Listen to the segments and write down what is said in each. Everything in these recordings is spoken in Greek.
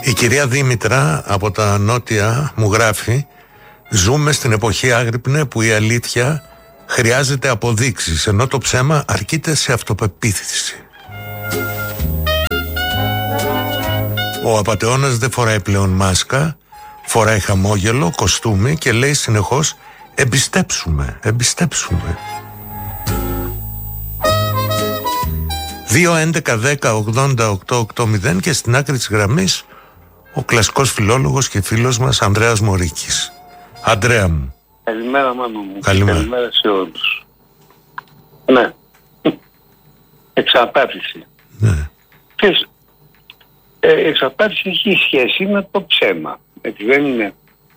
Η κυρία Δήμητρα από τα Νότια μου γράφει: ζούμε στην εποχή, Άγρυπνε, που η αλήθεια χρειάζεται αποδείξεις, ενώ το ψέμα αρκείται σε αυτοπεποίθηση. Ο απατεώνας δεν φοράει πλέον μάσκα, φοράει χαμόγελο, κοστούμι και λέει συνεχώς εμπιστέψουμε, εμπιστέψουμε. 2-11-10-80-8-80 και στην άκρη της γραμμής ο κλασικός φιλόλογος και φίλος μας Ανδρέας Μωρίκης. Ανδρέα μου. Καλημέρα μάνο μου. Καλημέρα. Καλημέρα σε όλους. Ναι. Εξαπάτηση. Ναι. Εξαπάτηση έχει σχέση με το ψέμα. Έτσι δεν είναι.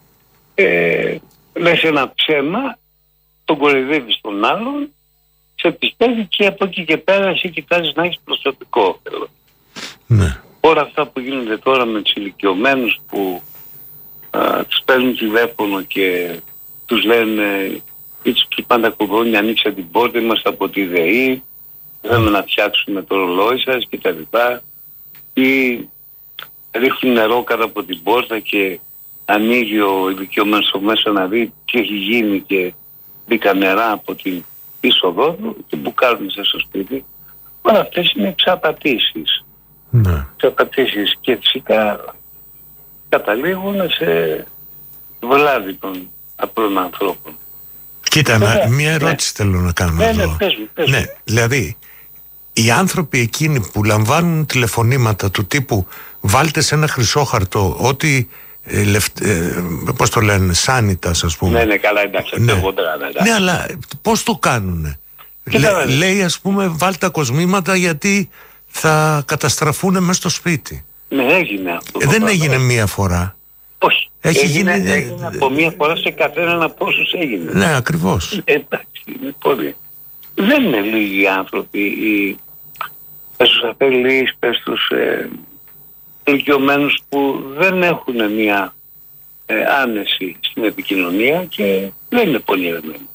Λες ένα ψέμα, τον κοροϊδεύεις τον άλλον, σε πιστεύει και από εκεί και πέρα εσύ κοιτάζεις να έχεις προσωπικό όφελο. Ναι. Όλα αυτά που γίνονται τώρα με τους ηλικιωμένους που τους παίρνουν τηλέφωνο και τους λένε ή τους χτυπάνε τα κουδούνια, ανοίξτε την πόρτα, είμαστε από τη ΔΕΗ, θέλουμε να φτιάξουμε το ρολόι σας κτλ. Ή ρίχνουν νερό κάτω από την πόρτα και ανοίγει ο ηλικιωμένος στο μέσα να δει τι έχει γίνει και μπήκα νερά από την είσοδό του και μπουκάρουν στο σπίτι. Όλα αυτές είναι εξαπατήσεις. Ναι. Εξαπατήσεις και φυσικά καταλήγουν σε βλάβη των απλών ανθρώπων. Κοίτα, μια ερώτηση θέλω να κάνω εδώ. Ναι, πες μου. Ναι, δηλαδή οι άνθρωποι εκείνοι που λαμβάνουν τηλεφωνήματα του τύπου βάλτε σε ένα χρυσόχαρτο ό,τι πώς το λένε, σάνιτας ας πούμε. Ναι, καλά, εντάξει. Ναι, ναι, αλλά πώς το κάνουνε. Λέει ας πούμε βάλτε τα κοσμήματα γιατί θα καταστραφούν μέσα στο σπίτι. Ναι, έγινε αυτό. Δεν έγινε μία φορά. Όχι. Έγινε από μία φορά σε καθέναν από όσους έγινε. Ναι, ακριβώς. Εντάξει, είναι πολύ. Δεν είναι λίγοι άνθρωποι. Πες τους αφελείς, πες τους ηλικιωμένους που δεν έχουν μία άνεση στην επικοινωνία και δεν είναι πολύ ερεμένοι.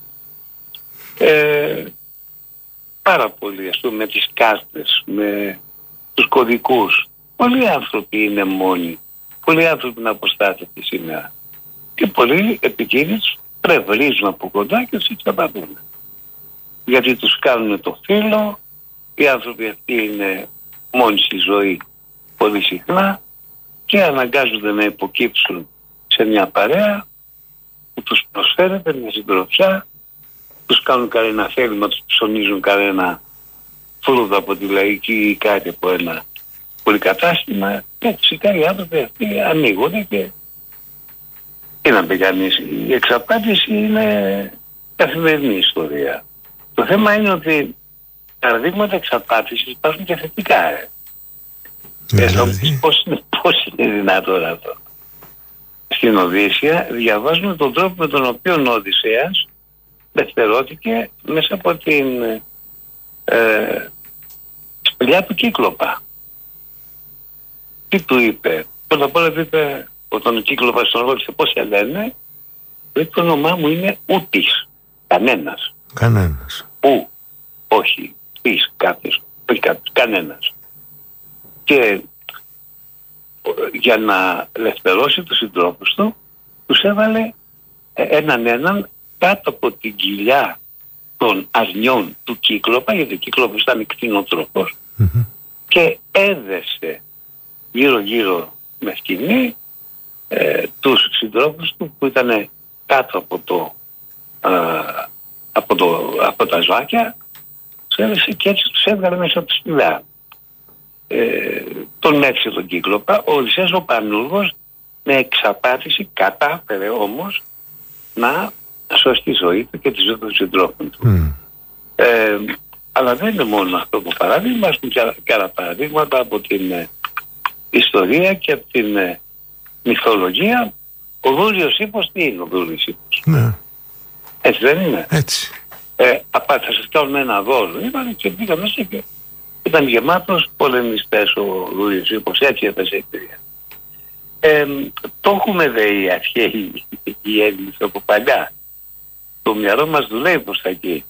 Πάρα πολλοί, ας πούμε, με τις κάρτες, με τους κωδικούς. Πολλοί άνθρωποι είναι μόνοι. Πολλοί άνθρωποι είναι αποστάθετοι σήμερα. Και πολλοί επικίνδυνοι πρεβρίζουν από κοντά και τους εξαπατούν. Γιατί τους κάνουν το φύλλο, οι άνθρωποι αυτοί είναι μόνοι στη ζωή πολύ συχνά και αναγκάζονται να υποκύψουν σε μια παρέα που τους προσφέρεται μια συντροφιά, τους κάνουν κανένα θέλημα, τους ψωνίζουν κανένα φρούδο από τη λαϊκή ή κάτι από ένα πολυκατάστημα και φυσικά οι άνθρωποι αυτοί ανοίγονται και τι να πει κανείς, η εξαπάτηση είναι καθημερινή ιστορία. Το θέμα είναι ότι παραδείγματα εξαπάτησης υπάρχουν και θετικά. Πώς είναι δυνατόν αυτό. Στην Οδύσσεια διαβάζουμε τον τρόπο με τον οποίο ο Οδυσσέας δευτερώθηκε μέσα από την σπηλιά του Κύκλοπα. Τι του είπε? Πρώτα απ' όλα του είπε όταν ο Κύκλοπας τον ρώτησε πώς σε λένε, το όνομά μου είναι Ούτης. Κανένας. Ου, όχι, πεις κάποιος, όχι κάποιος, κανένας. Και για να ελευθερώσει τους συντρόφους του, τους έβαλε έναν κάτω από την κοιλιά των αρνιών του Κύκλοπα, γιατί ο Κύκλοπας ήταν κτηνοτρόφος, και έδεσε γύρω-γύρω με σκηνή τους συντρόφους του που ήταν κάτω από τα ζώακια, τους έδεσε και έτσι τους έβγαλε μέσα από τη σπηλιά. Τον έφυγε τον Κύκλοπα. Ο Οδυσσέας ο Πανούργος με εξαπάτηση κατάφερε όμως να σώσει τη ζωή του και τη ζωή των συντρόφων του. Αλλά δεν είναι μόνο αυτό το παράδειγμα, υπάρχουν και άλλα παραδείγματα από την ιστορία και από την μυθολογία. Ο Δούριος Ύπος τι είναι ο Δούριος Ύπος? Ναι. Έτσι δεν είναι? Έτσι. Θα σας κάνουμε ένα δώρο. Είπαν και πήγα μέσα και ήταν γεμάτος πολεμιστές ο Δούριος Ύπος. Έτσι έφτασε η εμπειρία. Το έχουμε δε οι αρχαίοι οι Έλληνες από παλιά. Το μυαλό μας δουλεύει προς τα εκεί.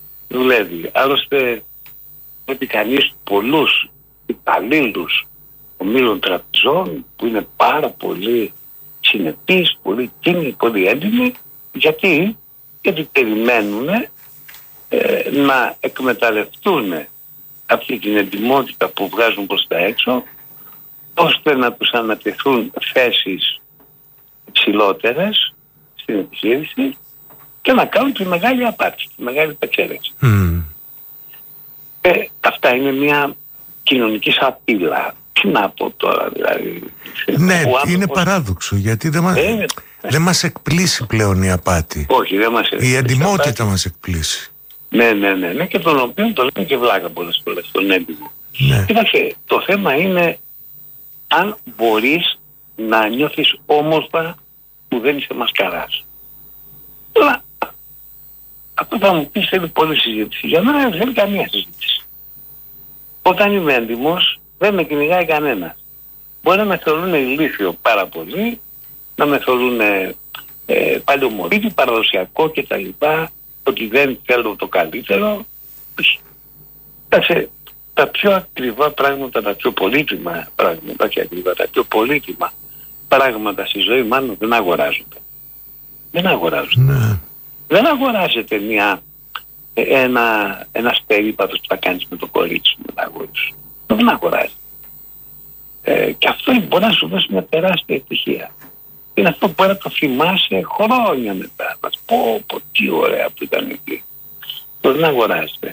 Δουλεύει. Άλλωστε πρέπει κανείς πολλούς υπαλλήλους ομίλων τραπεζών που είναι πάρα πολύ συνεπείς, πολύ τίμοι, πολύ έντιμοι. Γιατί περιμένουν να εκμεταλλευτούν αυτή την εντιμότητα που βγάζουν προς τα έξω, ώστε να τους ανατεθούν θέσεις ψηλότερες στην επιχείρηση και να κάνουν τη μεγάλη απάτη, τη μεγάλη πετσέρεξη. Αυτά είναι μια κοινωνική σαπίλα. Τι να πω τώρα, δηλαδή. Ναι, είναι παράδοξο, γιατί δεν μας εκπλήσει πλέον η απάτη. Όχι, δεν μας εκπλήσει. Η εντιμότητα μας εκπλήσει. Ναι, και τον οποίο το λένε και βλάκα πολλές φορές, τον έντιμο. Ναι. Κοίταξε, το θέμα είναι αν μπορείς να νιώθεις όμορφα που δεν είσαι μασκαράς. Τώρα, αυτό θα μου πεις θέλει πολλή συζήτηση. Για μένα δεν θέλει καμία συζήτηση. Όταν είμαι έντιμος, δεν με κυνηγάει κανένας. Μπορεί να με θεωρούν ηλίθιο πάρα πολύ, να με θεωρούν παλαιομορφή, παραδοσιακό κτλ. Ότι δεν θέλω το καλύτερο. Τα πιο ακριβά πράγματα, τα πιο πολύτιμα πράγματα και ακριβά, τα πιο πολύτιμα πράγματα στη ζωή μάλλον δεν αγοράζονται. Δεν αγοράζονται. Ναι. Δεν αγοράζεται ένας περίπατος που θα κάνεις με το κορίτσι σου, με τα αγόρια σου. Δεν αγοράζεται. Και αυτό μπορεί να σου δώσει μια τεράστια ευτυχία. Είναι αυτό που μπορεί να το θυμάσαι χρόνια μετά. Να σου πω τι ωραία που ήταν εκεί. Το δεν αγοράζεται.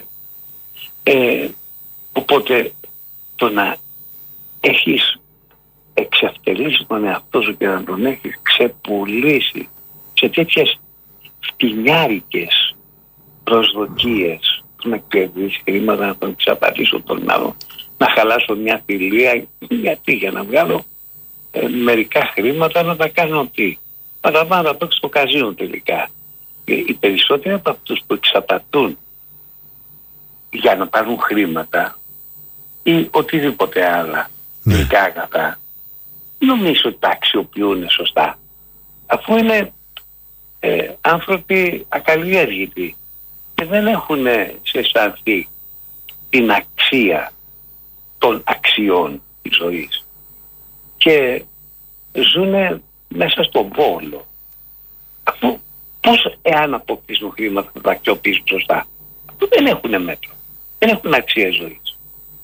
Οπότε το να έχεις εξευτελίσει τον εαυτό σου και να τον έχεις ξεπουλήσει σε τέτοιες φτηνιάρικες προσδοκίες, να κερδίσει χρήματα, να τον ξαπατήσω τον άλλο, να χαλάσω μια φιλία, γιατί για να βγάλω μερικά χρήματα, να τα κάνω τι, να τα πάω να τα παίξω στο καζίνο τελικά. Οι περισσότεροι από αυτούς που εξαπατούν για να πάρουν χρήματα ή οτιδήποτε άλλα τελικά αγαθά, νομίζω ότι τα αξιοποιούν σωστά, αφού είναι άνθρωποι ακαλλιέργητοι και δεν έχουν σε αισθανθεί την αξία των αξιών της ζωής και ζουν μέσα στον πόλο. Αφού πώς εάν αποκτήσουν χρήματα θα τα αξιοποιήσουν σωστά, αφού δεν έχουν μέτρο, δεν έχουν αξία ζωής.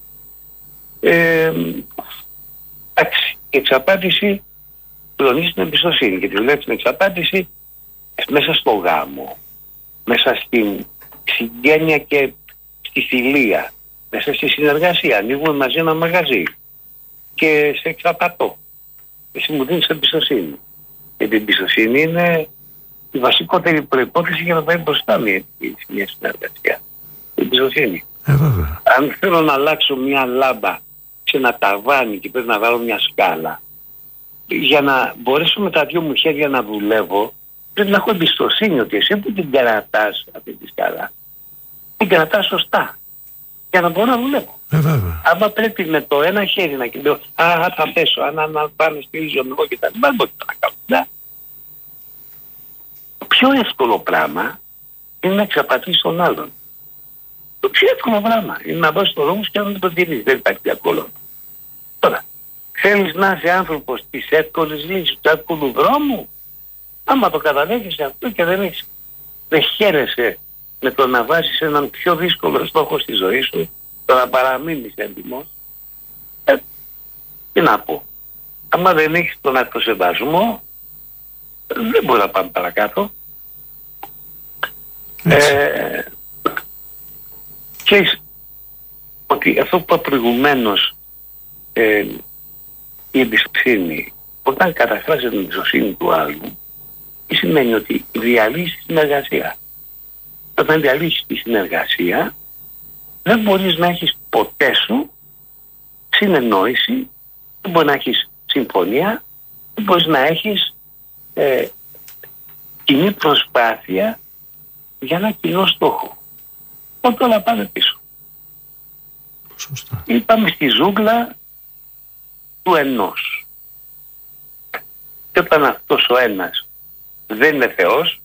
Η εξαπάτηση κλονίζει την εμπιστοσύνη και τη βλέπει την εξαπάτηση μέσα στο γάμο, μέσα στην συγγένεια και στη φιλία, μέσα στη συνεργασία. Ανοίγουμε μαζί ένα μαγαζί και σε εξαπατώ. Εσύ μου δίνεις εμπιστοσύνη. Γιατί η εμπιστοσύνη είναι η βασικότερη προϋπόθεση για να πάει μπροστά μια συνεργασία. Η εμπιστοσύνη. Αν θέλω να αλλάξω μια λάμπα σε ένα ταβάνι και πρέπει να βάλω μια σκάλα, για να μπορέσω με τα δυο μου χέρια να δουλεύω, πρέπει να έχω εμπιστοσύνη ότι εσύ που την κρατάς αυτή τη σκάλα, την κρατάς σωστά. Για να μπορώ να δουλεύω. Άμα πρέπει με το ένα χέρι να κοιτάω, θα πέσω, αν πάνε στηρίζω εγώ και τα λοιπά, δεν μπορεί να κάνω. Ναι. Το πιο εύκολο πράγμα είναι να εξαπατήσεις τον άλλον. Το πιο εύκολο πράγμα είναι να δώσεις το δρόμο και να τον τηρείς. Δεν υπάρχει εύκολο. Τώρα, θέλεις να είσαι άνθρωπος της εύκολης λύσης, του εύκολου δρόμου, άμα το καταδέχεσαι αυτό και δεν χαίρεσαι με το να βάζεις έναν πιο δύσκολο στόχο στη ζωή σου, το να παραμείνεις έντιμος, τι να πω. Άμα δεν έχεις τον αυτοσεβασμό, δεν μπορεί να πάμε παρακάτω. Ξέρεις ότι αυτό που είπα προηγουμένως, η εμπιστοσύνη, όταν καταφράζει την εμπιστοσύνη του άλλου, τι σημαίνει ότι διαλύσεις τη συνεργασία. Όταν διαλύσεις τη συνεργασία, δεν μπορείς να έχεις ποτέ σου συνεννόηση, δεν μπορείς να έχεις συμφωνία, δεν μπορείς να έχεις κοινή προσπάθεια για ένα κοινό στόχο. Οπότε όλα πάνε πίσω. Σωστά. Είπαμε στη ζούγκλα του ενός. Και όταν αυτός ο ένας δεν είναι Θεός,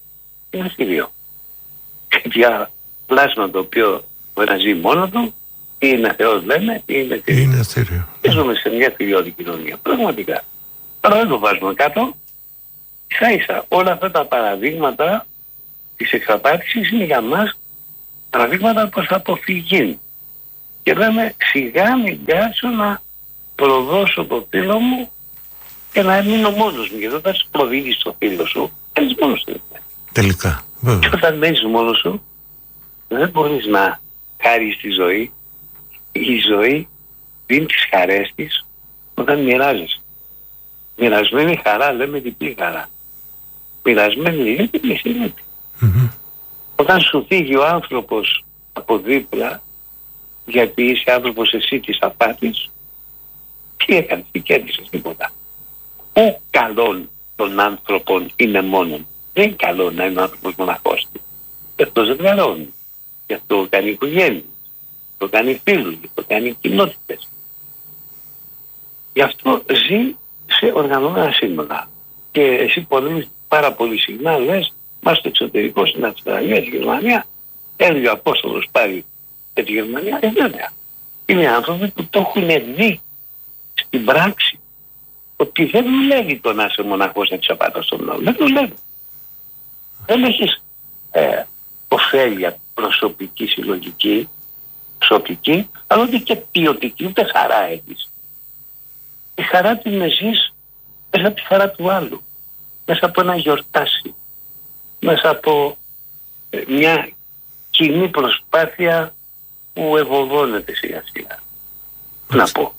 είναι θηρίο. Για πλάσμα το οποίο μπορεί να ζει μόνο του, Είναι Θεός λέμε, είναι θηρίο. Ζούμε σε μια θηριώδη κοινωνία, πραγματικά. Τώρα δεν το βάζουμε κάτω. Ίσα-ίσα όλα αυτά τα παραδείγματα της εξαπάτησης είναι για μας παραδείγματα προς αποφυγή. Και λέμε σιγά μην κάτσω να προδώσω το φίλο μου και να μείνω μόνος μου. Γιατί όταν σου προδίδεις το φίλο σου, έχεις μόνος του. Τελικά. Και όταν μένεις μόνος σου, δεν μπορείς να χάρεις τη ζωή. Η ζωή δίνει τις χαρές της όταν μοιράζεσαι. Μοιρασμένη χαρά, λέμε διπλή χαρά. Μοιρασμένη λύπη, μισή λύπη. Όταν σου φύγει ο άνθρωπος από δίπλα, γιατί είσαι άνθρωπος εσύ της απάτης, τι έκανες, τι κέρδισες, τίποτα. Πού καλόν των άνθρωπων είναι μόνον. Δεν είναι καλό να είναι ο άνθρωπος μοναχός του. Αυτός δεν καλώνει. Γι' αυτό κάνει οικογένεια, το κάνει φίλους, το κάνει κοινότητες. Γι' αυτό ζει σε οργανωμένα σύνολα. Και εσύ πάρα πολύ συχνά λες, μας στο εξωτερικό, στην Αυστραλία, στη Γερμανία, έλεγε ο Απόστολος πάλι για τη Γερμανία, βέβαια. Είναι άνθρωποι που το έχουν δει στην πράξη ότι δεν δουλεύει το να είσαι μοναχός να ξαπάτας στον νόμο. Δεν δουλεύει. Δεν έχεις ωφέλεια προσωπική, συλλογική, προσωπική, αλλά ούτε και ποιοτική, ούτε χαρά έχεις. Η χαρά την ζεις μέσα από τη χαρά του άλλου, μέσα από ένα γιορτάσι, μέσα από μια κοινή προσπάθεια που ευωδώνεται σιγά σιγά. Να πω.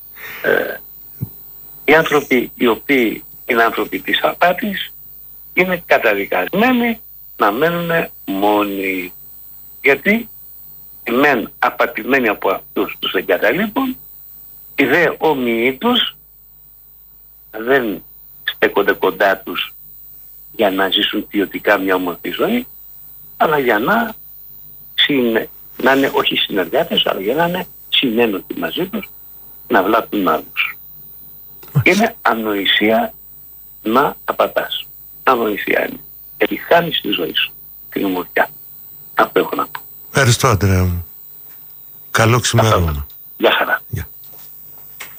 Οι άνθρωποι οι οποίοι είναι άνθρωποι της απάτης είναι καταδικασμένοι να μένουν μόνοι. Γιατί μεν απατημένοι από αυτούς τους εγκαταλείπουν, οι δε όμοιοι τους δεν στέκονται κοντά τους για να ζήσουν ποιοτικά μια όμορφη ζωή, αλλά για να είναι όχι συνεργάτες, αλλά για να είναι συνένωτοι μαζί τους, να βλάπτουν άλλους. Είναι ανοησία να απατάς. Ανοησία είναι. Γιατί χάνεις τη ζωή σου, την ομορφιά. Αυτό έχω να πω. Ευχαριστώ, Αντρέα μου. Καλό ξημέρωμα. Γεια χαρά. Yeah.